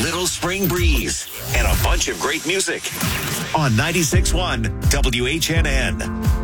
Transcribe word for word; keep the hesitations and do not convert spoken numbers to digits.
little spring breeze, and a bunch of great music on ninety-six point one W H N N.